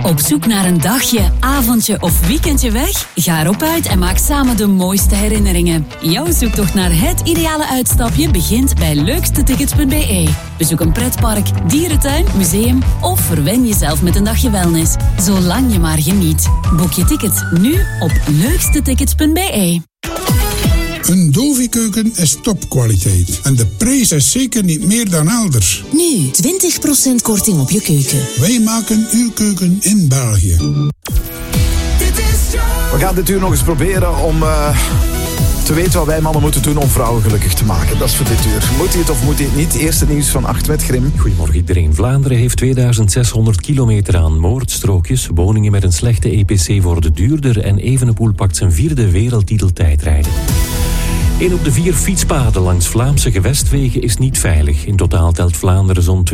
Op zoek naar een dagje, avondje of weekendje weg? Ga erop uit en maak samen de mooiste herinneringen. Jouw zoektocht naar het ideale uitstapje begint bij leukstetickets.be. Bezoek een pretpark, dierentuin, museum of verwen jezelf met een dagje wellness. Zolang je maar geniet. Boek je tickets nu op leukstetickets.be. Een Dovi-keuken is topkwaliteit. En de prijs is zeker niet meer dan elders. Nu 20% korting op je keuken. Wij maken uw keuken in België. We gaan dit uur nog eens proberen om te weten wat wij mannen moeten doen om vrouwen gelukkig te maken. Dat is voor dit uur. Moet hij het of moet hij het niet? Eerste nieuws van Ahmed Grim. Goedemorgen iedereen. Vlaanderen heeft 2600 kilometer aan moordstrookjes. Woningen met een slechte EPC worden duurder en Evenepoel pakt zijn 4e wereldtitel tijdrijden. 1 op de 4 fietspaden langs Vlaamse gewestwegen is niet veilig. In totaal telt Vlaanderen zo'n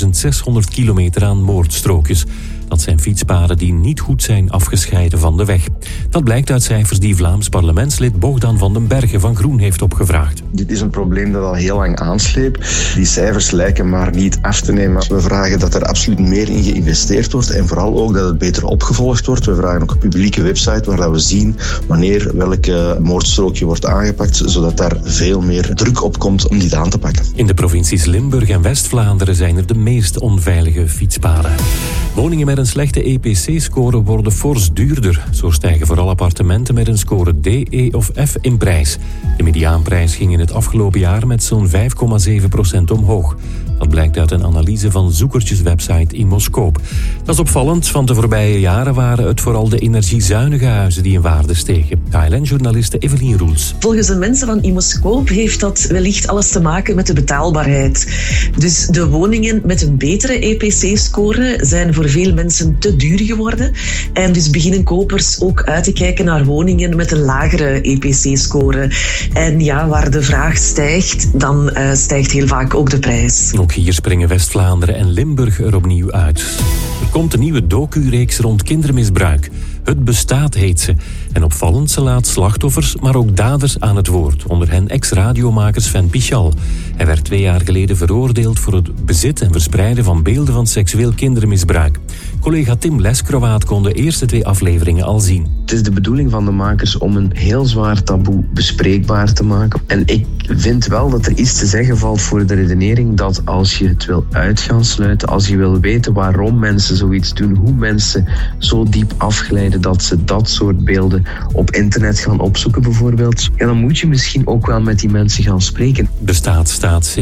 2600 kilometer aan moordstrookjes. Dat zijn fietspaden die niet goed zijn afgescheiden van de weg. Dat blijkt uit cijfers die Vlaams parlementslid Bogdan van den Bergen van Groen heeft opgevraagd. Dit is een probleem dat al heel lang aansleept. Die cijfers lijken maar niet af te nemen. We vragen dat er absoluut meer in geïnvesteerd wordt en vooral ook dat het beter opgevolgd wordt. We vragen ook een publieke website waar we zien wanneer welke moordstrookje wordt aangepakt, zodat daar veel meer druk op komt om dit aan te pakken. In de provincies Limburg en West-Vlaanderen zijn er de meest onveilige fietspaden. Woningen met een slechte EPC-score worden fors duurder. Zo stijgen vooral appartementen met een score D, E of F in prijs. De mediaanprijs ging in het afgelopen jaar met zo'n 5,7% omhoog. Dat blijkt uit een analyse van zoekertjeswebsite Imoscoop. Dat is opvallend, want de voorbije jaren waren het vooral de energiezuinige huizen die in waarde stegen. KLN-journaliste Evelien Roels. Volgens de mensen van Imoscoop heeft dat wellicht alles te maken met de betaalbaarheid. Dus de woningen met een betere EPC-score zijn voor veel mensen te duur geworden. En dus beginnen kopers ook uit te kijken naar woningen met een lagere EPC-score. En ja, waar de vraag stijgt, dan stijgt heel vaak ook de prijs. Ook hier springen West-Vlaanderen en Limburg er opnieuw uit. Er komt een nieuwe docu-reeks rond kindermisbruik. Het bestaat, heet ze. En opvallend, ze laat slachtoffers, maar ook daders aan het woord. Onder hen ex-radiomaker Sven Pichal. Hij werd 2 jaar geleden veroordeeld voor het bezit en verspreiden van beelden van seksueel kindermisbruik. Collega Tim Leskrowaat kon de eerste 2 afleveringen al zien. Het is de bedoeling van de makers om een heel zwaar taboe bespreekbaar te maken. En ik vind wel dat er iets te zeggen valt voor de redenering dat als je het wil uit gaan sluiten, als je wil weten waarom mensen zoiets doen, hoe mensen zo diep afglijden dat ze dat soort beelden op internet gaan opzoeken bijvoorbeeld, ja, dan moet je misschien ook wel met die mensen gaan spreken. Bestaat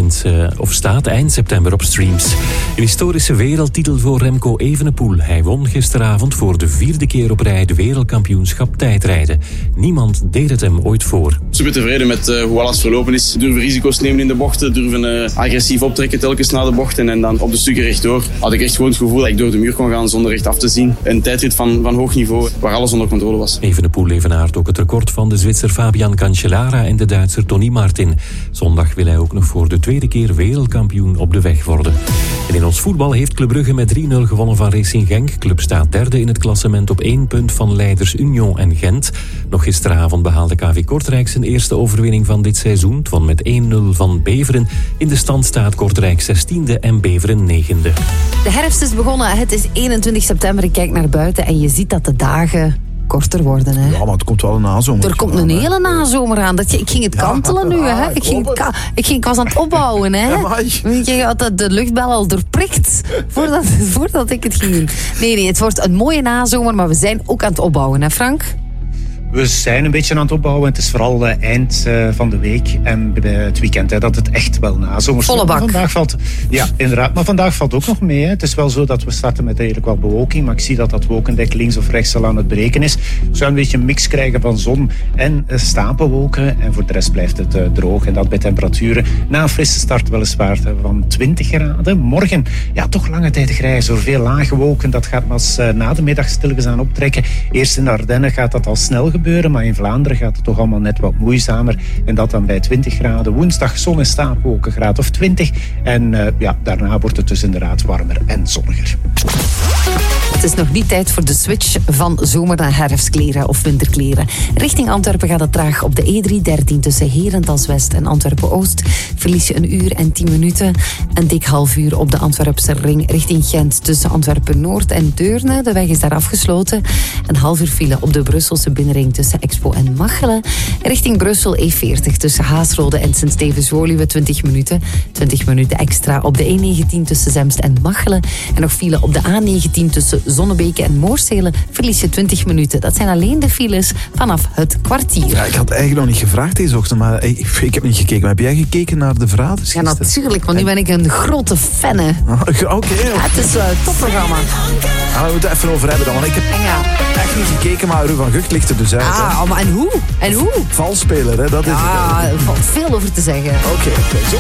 staat eind september op streams. Een historische wereldtitel voor Remco Evenepoel. Hij won gisteravond voor de 4e keer op rij de wereldkampioenschap tijdrijden. Niemand deed het hem ooit voor. Super tevreden met hoe alles verlopen is. Durven risico's nemen in de bochten, durven agressief optrekken telkens na de bochten en dan op de stukken rechtdoor. Had ik echt gewoon het gevoel dat ik door de muur kon gaan zonder echt af te zien. Een tijdrit van hoog niveau waar alles onder controle was. Evenepoel evenaart ook het record van de Zwitser Fabian Cancellara en de Duitser Tony Martin. Zondag wil hij ook nog voor de 2e keer wereldkampioen op de weg worden. En in ons voetbal heeft Club Brugge met 3-0 gewonnen van Racing Genk. Club staat 3e in het klassement op 1 punt van leiders Union en Gent. Nog gisteravond behaalde KV Kortrijk zijn eerste overwinning van dit seizoen. Het won met 1-0 van Beveren. In de stand staat Kortrijk 16e en Beveren 9e. De herfst is begonnen. Het is 21 september. Ik kijk naar buiten en je ziet dat de dagen korter worden. Hè? Ja, maar het komt wel een nazomer. Er komt een hele nazomer aan. Ik ging het kantelen nu. Hè? Ik was aan het opbouwen. Hè? Je had de luchtbel al doorprikt voordat ik het ging doen. Nee, het wordt een mooie nazomer, maar we zijn ook aan het opbouwen. Hè Frank? We zijn een beetje aan het opbouwen. Het is vooral eind van de week en bij het weekend dat het echt wel nazomers volle bak. Vandaag valt, ja, inderdaad. Maar vandaag valt ook nog mee. Hè. Het is wel zo dat we starten met eigenlijk wel bewolking, maar ik zie dat wolkendek links of rechts al aan het breken is. We zullen een beetje een mix krijgen van zon en stapelwolken. En voor de rest blijft het droog. En dat bij temperaturen na een frisse start weliswaar van 20 graden. Morgen, ja, toch lange tijd grijs door veel lage wolken. Dat gaat pas na de middag stilletjes aan optrekken. Eerst in de Ardennen gaat dat al snel gebeuren, maar in Vlaanderen gaat het toch allemaal net wat moeizamer. En dat dan bij 20 graden. Woensdag zon en stapelwolken, graad of 20. En daarna wordt het dus inderdaad warmer en zonniger. Het is nog niet tijd voor de switch van zomer naar herfstkleren of winterkleren. Richting Antwerpen gaat het traag op de E313 tussen Herentals-West en Antwerpen-Oost. Verlies je 1 uur en 10 minuten. Een dik half uur op de Antwerpse ring richting Gent tussen Antwerpen-Noord en Deurne. De weg is daar afgesloten. Een half uur file op de Brusselse binnenring tussen Expo en Machelen. Richting Brussel E40 tussen Haasrode en Sint-Stevens-Woluwe 20 minuten. 20 minuten extra op de E19 tussen Zemst en Machelen. En nog file op de A19 tussen Zonnebeke en Moorsele verlies je 20 minuten. Dat zijn alleen de files vanaf het kwartier. Ja, ik had eigenlijk nog niet gevraagd deze ochtend, maar ik heb niet gekeken. Maar heb jij gekeken naar de verraders? Ja, natuurlijk, want nu ben ik een grote fan. Oké. Ja, het is een topprogramma. Ja, we moeten het even over hebben dan, want ik heb echt niet gekeken, maar Ru van Gucht ligt er dus uit. Ah, maar en hoe? Valsspeler, hè? Dat is het. Ja, er valt veel over te zeggen. Oké.